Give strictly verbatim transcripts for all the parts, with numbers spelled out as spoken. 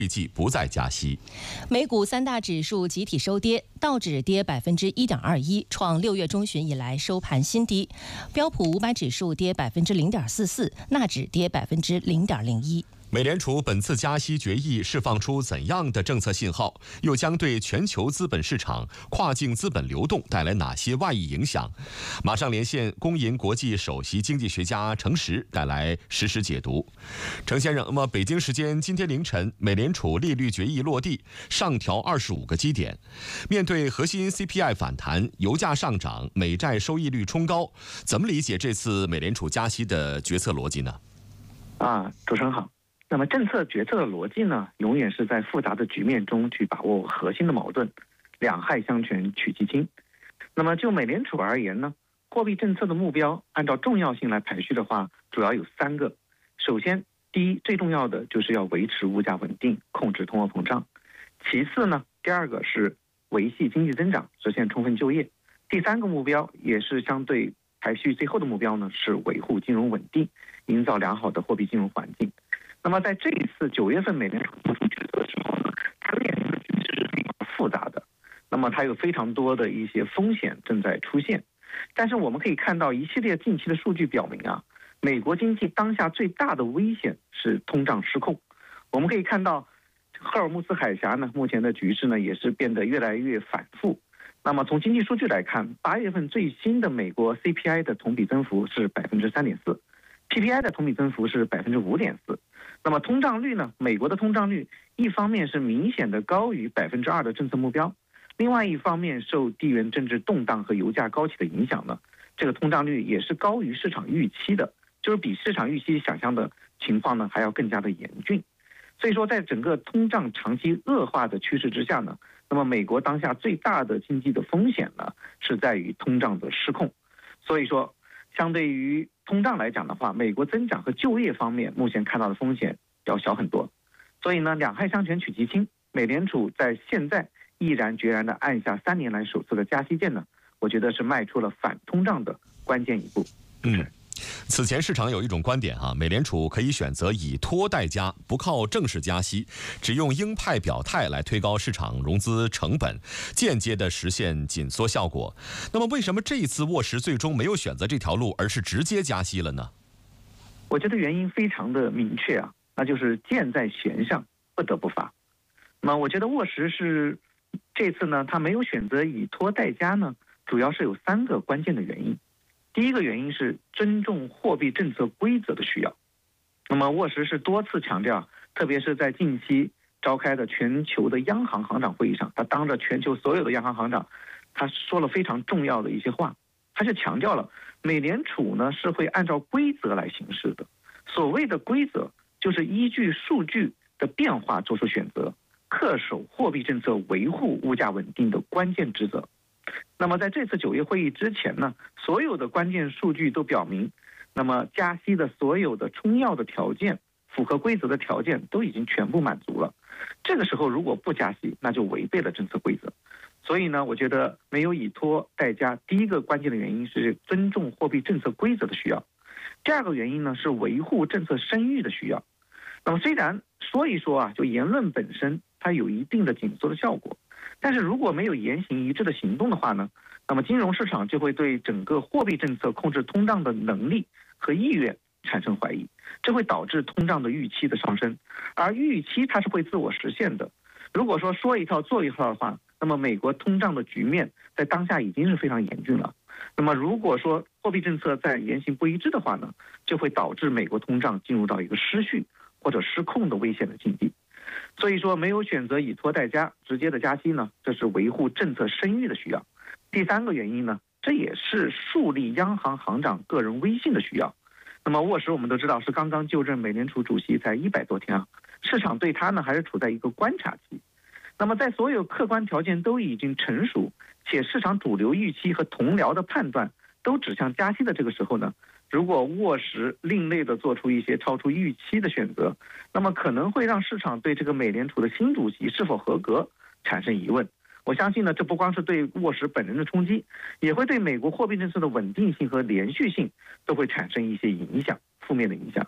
预计不再加息。 美股三大指数集体收跌，道指跌百分之一点二一，创六月中旬以来收盘新低；标普五百指数跌百分之零点四四，纳指跌百分之零点零一。 美联储本次加息决议释放出怎样的政策信号？又将对全球资本市场、跨境资本流动带来哪些外溢影响？马上连线工银国际首席经济学家程实，带来实时解读。程先生，那么北京时间今天凌晨，美联储利率决议落地，上调二十五个基点。面对核心 C P I 反弹、油价上涨、美债收益率冲高，怎么理解这次美联储加息的决策逻辑呢？ 啊，主持人好。那么政策决策的逻辑呢，永远是在复杂的局面中去把握核心的矛盾，两害相权取其轻。那么就美联储而言呢，货币政策的目标按照重要性来排序的话，主要有三个。首先，第一最重要的就是要维持物价稳定，控制通货膨胀。其次呢，第二个是维系经济增长，实现充分就业。第三个目标也是相对排序最后的目标呢，是维护金融稳定，营造良好的货币金融环境。那么在这一次九月份美联储做出决策的时候呢，它面临的局势是比较复杂的，那么它有非常多的一些风险正在出现。但是我们可以看到一系列近期的数据表明啊，美国经济当下最大的危险是通胀失控。我们可以看到赫尔木斯海峡呢，目前的局势呢也是变得越来越反复。那么从经济数据来看，八月份最新的美国 C P I 的同比增幅是百分之三点四。P P I 的同比增幅是百分之五点四，那么通胀率呢？美国的通胀率一方面是明显的高于百分之二的政策目标，另外一方面受地缘政治动荡和油价高企的影响呢，这个通胀率也是高于市场预期的，就是比市场预期想象的情况呢还要更加的严峻。所以说，在整个通胀长期恶化的趋势之下呢，那么美国当下最大的经济的风险呢是在于通胀的失控。所以说，相对于通胀来讲的话，美国增长和就业方面目前看到的风险要小很多。所以呢，两害相权取其轻，美联储在现在毅然决然地按下三年来首次的加息键呢，我觉得是迈出了反通胀的关键一步。 嗯。此前市场有一种观点啊，美联储可以选择以拖代加，不靠正式加息，只用鹰派表态来推高市场融资成本，间接的实现紧缩效果。那么为什么这一次沃什最终没有选择这条路，而是直接加息了呢？ 我觉得原因非常的明确啊，那就是箭在弦上，不得不发。那么我觉得沃什是这次呢，他没有选择以拖代加呢，主要是有三个关键的原因。第一个原因是尊重货币政策规则的需要。那么沃什是多次强调，特别是在近期召开的全球的央行行长会议上，他当着全球所有的央行行长，他说了非常重要的一些话。他就强调了美联储呢是会按照规则来行事的，所谓的规则就是依据数据的变化做出选择，恪守货币政策维护物价稳定的关键职责。那么在这次九月会议之前呢，所有的关键数据都表明，那么加息的所有的充要的条件，符合规则的条件都已经全部满足了。这个时候如果不加息，那就违背了政策规则。所以呢，我觉得没有以拖代加，第一个关键的原因是尊重货币政策规则的需要，第二个原因呢是维护政策声誉的需要。那么虽然说一说啊，就言论本身它有一定的紧缩的效果，但是如果没有言行一致的行动的话呢，那么金融市场就会对整个货币政策控制通胀的能力和意愿产生怀疑，这会导致通胀的预期的上升，而预期它是会自我实现的。如果说说一套做一套的话，那么美国通胀的局面在当下已经是非常严峻了。那么如果说货币政策在言行不一致的话呢，就会导致美国通胀进入到一个失序或者失控的危险的境地。所以说没有选择以拖代加，直接的加息呢，这是维护政策声誉的需要。第三个原因呢，这也是树立央行行长个人威信的需要。那么沃什我们都知道是刚刚就任美联储主席才一百多天啊，市场对他呢还是处在一个观察期。那么在所有客观条件都已经成熟，且市场主流预期和同僚的判断都指向加息的这个时候呢，如果沃什另类的做出一些超出预期的选择，那么可能会让市场对这个美联储的新主席是否合格产生疑问。我相信呢，这不光是对沃什本人的冲击，也会对美国货币政策的稳定性和连续性都会产生一些影响，负面的影响。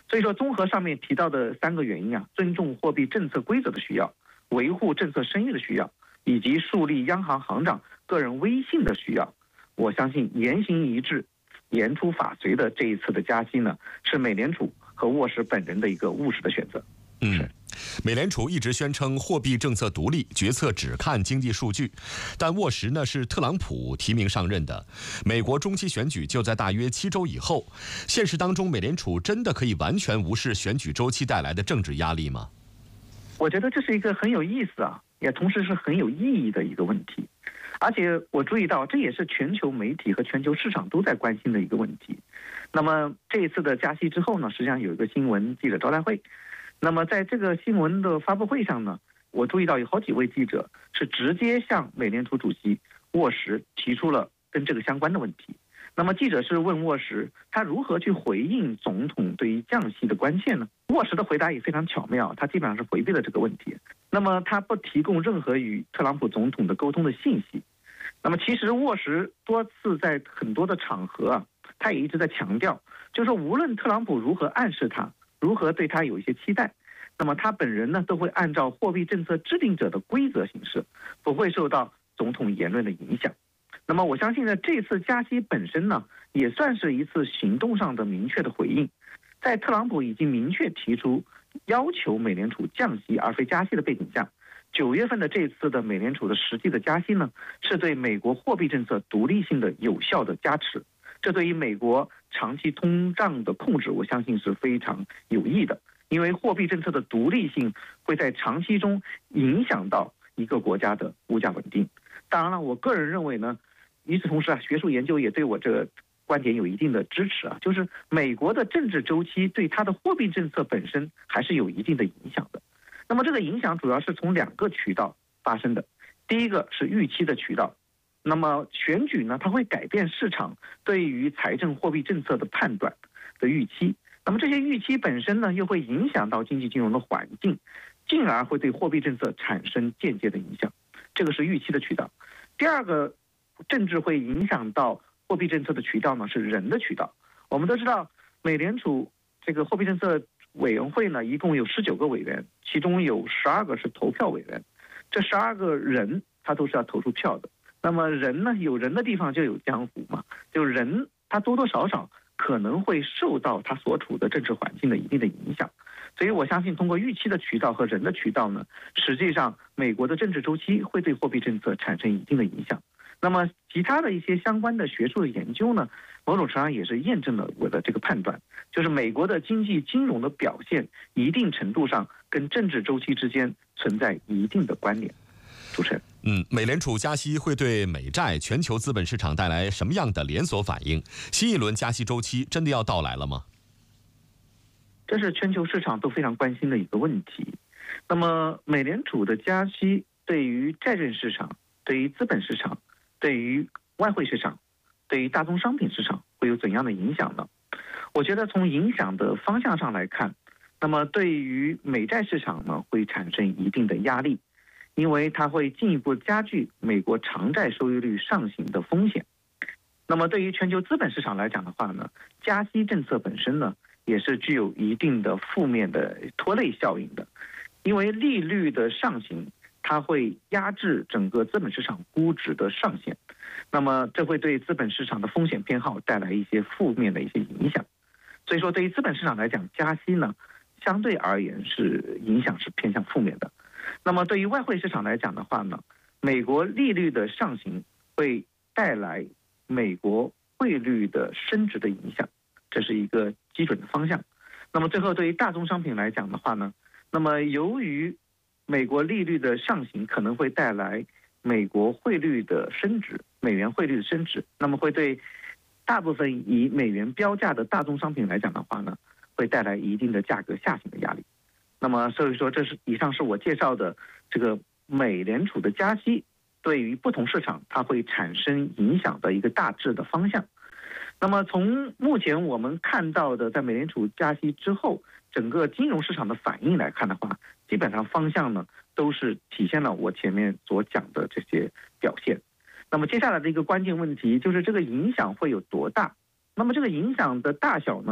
所以说，综合上面提到的三个原因啊，尊重货币政策规则的需要，维护政策声誉的需要，以及树立央行行长个人威信的需要，我相信言行一致、言出法随的这一次的加息呢，是美联储和沃什本人的一个务实的选择。 嗯，美联储一直宣称货币政策独立，决策只看经济数据，但沃什呢是特朗普提名上任的，美国中期选举就在大约七周以后，现实当中，美联储真的可以完全无视选举周期带来的政治压力吗？ 我觉得这是一个很有意思啊，也同时是很有意义的一个问题，而且我注意到这也是全球媒体和全球市场都在关心的一个问题。那么这一次的加息之后呢，实际上有一个新闻记者招待会。那么在这个新闻的发布会上呢，我注意到有好几位记者是直接向美联储主席沃什提出了跟这个相关的问题。那么记者是问沃什，他如何去回应总统对于降息的关切呢？沃什的回答也非常巧妙，他基本上是回避了这个问题。那么他不提供任何与特朗普总统的沟通的信息。那么其实沃什多次在很多的场合啊，他也一直在强调，就是说无论特朗普如何暗示他，如何对他有一些期待，那么他本人呢都会按照货币政策制定者的规则行事，不会受到总统言论的影响。那么我相信呢，这次加息本身呢，也算是一次行动上的明确的回应。在特朗普已经明确提出要求美联储降息而非加息的背景下，九月份的这次的美联储的实际的加息呢，是对美国货币政策独立性的有效的加持。这对于美国长期通胀的控制，我相信是非常有益的，因为货币政策的独立性会在长期中影响到一个国家的物价稳定。当然了，我个人认为呢，与此同时啊，学术研究也对我这个观点有一定的支持啊，就是美国的政治周期对它的货币政策本身还是有一定的影响的。那么这个影响主要是从两个渠道发生的，第一个是预期的渠道。那么选举呢，它会改变市场对于财政货币政策的判断的预期，那么这些预期本身呢，又会影响到经济金融的环境，进而会对货币政策产生间接的影响，这个是预期的渠道。第二个政治会影响到货币政策的渠道呢，是人的渠道。我们都知道，美联储这个货币政策委员会呢，一共有十九个委员，其中有十二个是投票委员，这十二个人他都是要投出票的。那么人呢，有人的地方就有江湖嘛，就人他多多少少可能会受到他所处的政治环境的一定的影响，所以我相信通过预期的渠道和人的渠道呢，实际上美国的政治周期会对货币政策产生一定的影响。那么其他的一些相关的学术的研究呢，某种程度上也是验证了我的这个判断，就是美国的经济金融的表现一定程度上跟政治周期之间存在一定的关联。主持人。 嗯，美联储加息会对美债、全球资本市场带来什么样的连锁反应？新一轮加息周期真的要到来了吗？ 这是全球市场都非常关心的一个问题。那么，美联储的加息对于债券市场、对于资本市场、对于外汇市场、对于大宗商品市场会有怎样的影响呢？我觉得从影响的方向上来看，那么对于美债市场呢，会产生一定的压力。因为它会进一步加剧美国长债收益率上行的风险。那么对于全球资本市场来讲的话呢，加息政策本身呢，也是具有一定的负面的拖累效应的。因为利率的上行，它会压制整个资本市场估值的上限，那么这会对资本市场的风险偏好带来一些负面的一些影响。所以说对于资本市场来讲，加息呢，相对而言是影响是偏向负面的。那么对于外汇市场来讲的话呢，美国利率的上行会带来美国汇率的升值的影响，这是一个基准的方向。那么最后对于大宗商品来讲的话呢，那么由于美国利率的上行可能会带来美国汇率的升值，美元汇率的升值，那么会对大部分以美元标价的大宗商品来讲的话呢，会带来一定的价格下行的压力。那么所以说，这是以上是我介绍的这个美联储的加息对于不同市场它会产生影响的一个大致的方向。那么从目前我们看到的，在美联储加息之后，整个金融市场的反应来看的话，基本上方向呢都是体现了我前面所讲的这些表现。那么接下来的一个关键问题就是这个影响会有多大？那么这个影响的大小呢，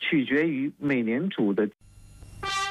取决于美联储的